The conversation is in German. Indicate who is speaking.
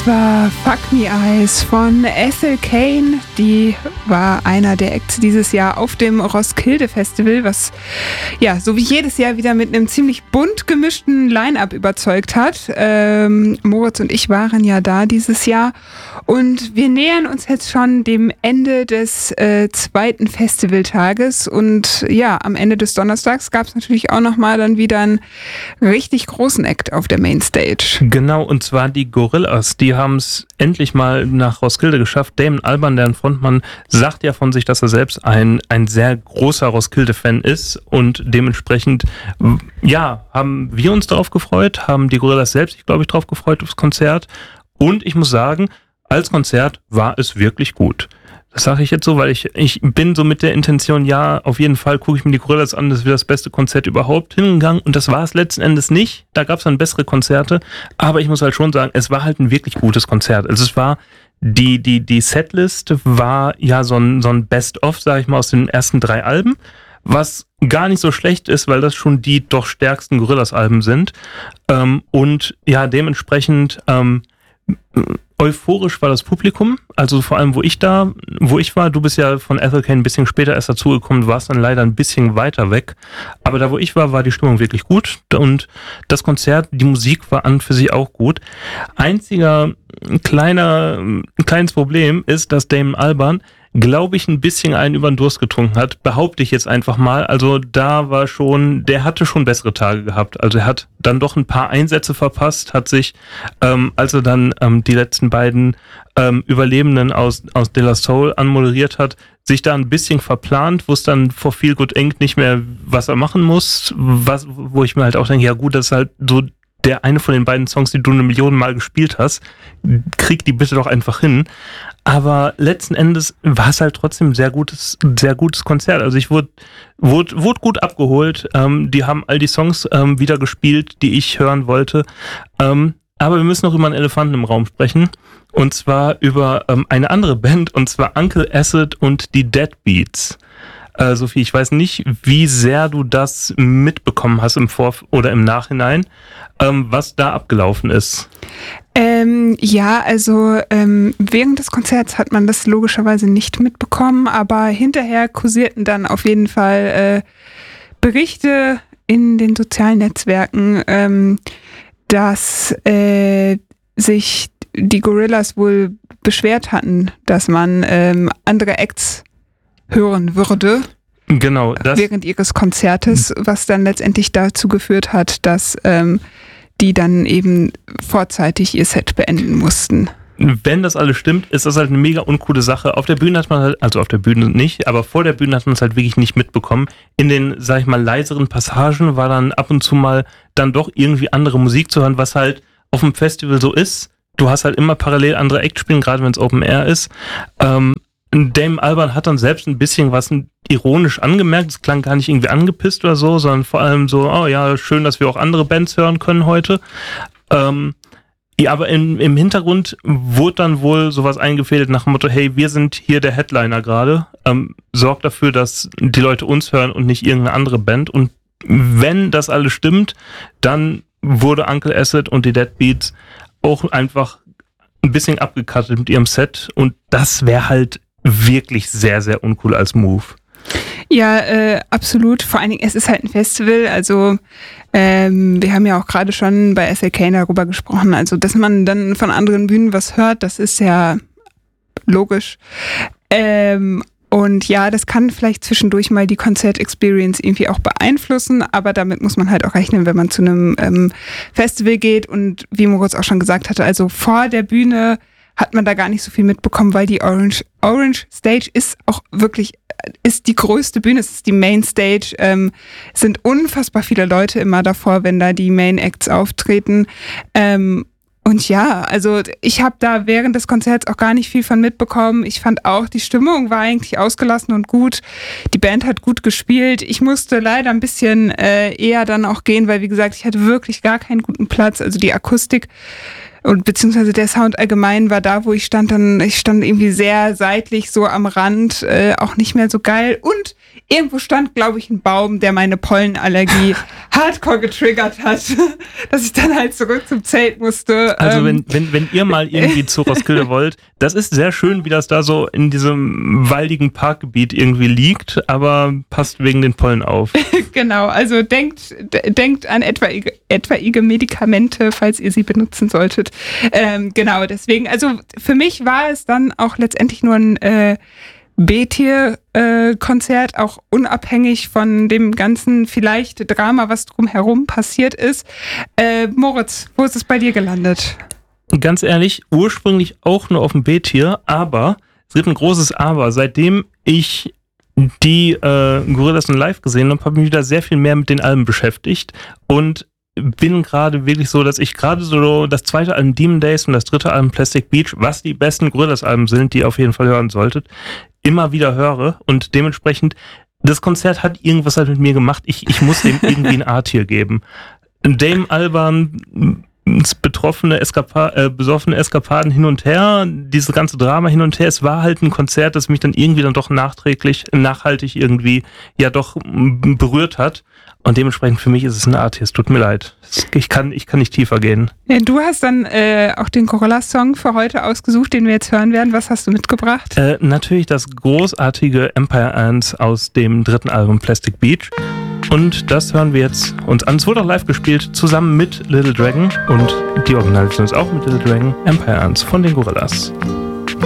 Speaker 1: war Fuck Me Eyes von Ethel Cain. Die war einer der Acts dieses Jahr auf dem Roskilde Festival, was ja so wie jedes Jahr wieder mit einem ziemlich bunt gemischten Line-Up überzeugt hat. Moritz und ich waren ja da dieses Jahr und wir nähern uns jetzt schon dem Ende des zweiten Festivaltages und ja, am Ende des Donnerstags gab es natürlich auch nochmal dann wieder einen richtig großen Act auf der Mainstage.
Speaker 2: Genau, und zwar die Gorillaz. Die haben es endlich mal nach Roskilde geschafft. Damon Albarn, deren Frontmann, sagt ja von sich, dass er selbst ein sehr großer Roskilde-Fan ist und dementsprechend, ja, haben wir uns darauf gefreut, haben die Gorillaz selbst, glaube ich, darauf gefreut aufs Konzert und ich muss sagen, als Konzert war es wirklich gut. Das sage ich jetzt so, weil ich bin so mit der Intention, ja, auf jeden Fall gucke ich mir die Gorillaz an, das wird das beste Konzert überhaupt hingegangen und das war es letzten Endes nicht. Da gab es dann bessere Konzerte, aber ich muss halt schon sagen, es war halt ein wirklich gutes Konzert. Also es war, die Setlist war ja so ein Best-of, sage ich mal, aus den ersten 3 Alben, was gar nicht so schlecht ist, weil das schon die doch stärksten Gorillaz-Alben sind und ja, dementsprechend euphorisch war das Publikum, also vor allem wo ich war, du bist ja von Ethel Cain ein bisschen später erst dazugekommen, du warst dann leider ein bisschen weiter weg, aber da wo ich war die Stimmung wirklich gut und das Konzert, die Musik war an und für sich auch gut. Einziges Problem ist, dass Damon Albarn, glaube ich, ein bisschen einen über den Durst getrunken hat, behaupte ich jetzt einfach mal. Also da war der hatte schon bessere Tage gehabt. Also er hat dann doch ein paar Einsätze verpasst, hat sich, als er dann die letzten beiden Überlebenden aus De La Soul anmoderiert hat, sich da ein bisschen verplant, wusste dann vor Feel Good Inc. nicht mehr, was er machen muss, wo ich mir halt auch denke, ja gut, das ist halt so der eine von den beiden Songs, die du 1 Million Mal gespielt hast, krieg die bitte doch einfach hin. Aber letzten Endes war es halt trotzdem ein sehr gutes Konzert. Also ich wurde gut abgeholt. Die haben all die Songs wieder gespielt, die ich hören wollte. Aber wir müssen noch über einen Elefanten im Raum sprechen. Und zwar über eine andere Band, und zwar Uncle Acid und die Deadbeats. Sophie, ich weiß nicht, wie sehr du das mitbekommen hast im oder im Nachhinein, was da abgelaufen ist.
Speaker 1: Ja, also während des Konzerts hat man das logischerweise nicht mitbekommen, aber hinterher kursierten dann auf jeden Fall Berichte in den sozialen Netzwerken, dass sich die Gorillaz wohl beschwert hatten, dass man andere Acts hören würde.
Speaker 2: Genau,
Speaker 1: während ihres Konzertes, was dann letztendlich dazu geführt hat, dass die dann eben vorzeitig ihr Set beenden mussten.
Speaker 2: Wenn das alles stimmt, ist das halt eine mega uncoole Sache. Auf der Bühne hat man halt, also auf der Bühne nicht, aber vor der Bühne hat man es halt wirklich nicht mitbekommen. In den, sag ich mal, leiseren Passagen war dann ab und zu mal dann doch irgendwie andere Musik zu hören, was halt auf dem Festival so ist. Du hast halt immer parallel andere Acts spielen, gerade wenn es Open Air ist. Damon Albarn hat dann selbst ein bisschen was ironisch angemerkt. Es klang gar nicht irgendwie angepisst oder so, sondern vor allem so, oh ja, schön, dass wir auch andere Bands hören können heute. Ja, aber im Hintergrund wurde dann wohl sowas eingefädelt nach dem Motto, hey, wir sind hier der Headliner gerade. Sorgt dafür, dass die Leute uns hören und nicht irgendeine andere Band. Und wenn das alles stimmt, dann wurde Uncle Acid und die Deadbeats auch einfach ein bisschen abgecuttet mit ihrem Set. Und das wäre halt wirklich sehr, sehr uncool als Move.
Speaker 1: Ja, absolut. Vor allen Dingen, es ist halt ein Festival, also wir haben ja auch gerade schon bei Ethel Cain darüber gesprochen, also dass man dann von anderen Bühnen was hört, das ist ja logisch. Und ja, das kann vielleicht zwischendurch mal die Konzert-Experience irgendwie auch beeinflussen, aber damit muss man halt auch rechnen, wenn man zu einem Festival geht und wie Moritz auch schon gesagt hatte, also vor der Bühne hat man da gar nicht so viel mitbekommen, weil die Orange Stage ist auch wirklich, ist die größte Bühne, es ist die Main Stage, sind unfassbar viele Leute immer davor, wenn da die Main Acts auftreten. Und ja, also ich habe da während des Konzerts auch gar nicht viel von mitbekommen. Ich fand auch, die Stimmung war eigentlich ausgelassen und gut. Die Band hat gut gespielt. Ich musste leider ein bisschen eher dann auch gehen, weil wie gesagt, ich hatte wirklich gar keinen guten Platz. Also die Akustik und beziehungsweise der Sound allgemein war da, wo ich stand, ich stand irgendwie sehr seitlich, so am Rand, auch nicht mehr so geil. Und irgendwo stand, glaube ich, ein Baum, der meine Pollenallergie hardcore getriggert hat, dass ich dann halt zurück zum Zelt musste.
Speaker 2: Also wenn ihr mal irgendwie zu Roskilde wollt, das ist sehr schön, wie das da so in diesem waldigen Parkgebiet irgendwie liegt, aber passt wegen den Pollen auf.
Speaker 1: Genau, also denkt an etwaige Medikamente, falls ihr sie benutzen solltet. Genau, deswegen, also für mich war es dann auch letztendlich nur ein B-Tier-Konzert, auch unabhängig von dem ganzen vielleicht Drama, was drumherum passiert ist. Moritz, wo ist es bei dir gelandet?
Speaker 2: Ganz ehrlich, ursprünglich auch nur auf dem B-Tier, aber es gibt ein großes Aber. Seitdem ich die Gorillaz live gesehen habe, habe ich mich wieder sehr viel mehr mit den Alben beschäftigt und bin gerade wirklich so, dass ich gerade so das zweite Album Demon Days und das dritte Album Plastic Beach, was die besten Gorillaz-Alben sind, die ihr auf jeden Fall hören solltet, immer wieder höre und dementsprechend, das Konzert hat irgendwas halt mit mir gemacht. Ich muss dem irgendwie ein A-Tier geben. Dame Alban, besoffene Eskapaden hin und her, dieses ganze Drama hin und her, es war halt ein Konzert, das mich dann irgendwie dann doch nachhaltig irgendwie ja doch berührt hat. Und dementsprechend für mich ist es ein A-Tier. Es tut mir leid. Ich kann nicht tiefer gehen.
Speaker 1: Ja, du hast dann auch den Gorillaz-Song für heute ausgesucht, den wir jetzt hören werden. Was hast du mitgebracht?
Speaker 2: Natürlich das großartige Empire Ants aus dem dritten Album Plastic Beach. Und das hören wir jetzt uns an. Es wurde auch live gespielt, zusammen mit Little Dragon. Und die Originalversion ist auch mit Little Dragon. Empire Ants von den Gorillaz.